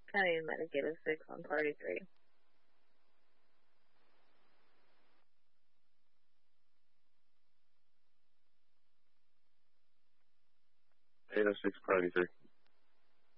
County and Medicaid is 6 on party 3. Eight 6 party 3.